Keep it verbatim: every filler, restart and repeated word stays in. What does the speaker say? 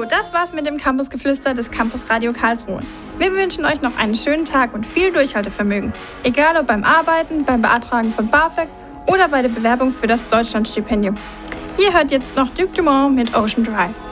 So, das war's mit dem Campusgeflüster des Campus Radio Karlsruhe. Wir wünschen euch noch einen schönen Tag und viel Durchhaltevermögen. Egal ob beim Arbeiten, beim Beantragen von BAföG oder bei der Bewerbung für das Deutschlandstipendium. Ihr hört jetzt noch Duke Dumont mit Ocean Drive.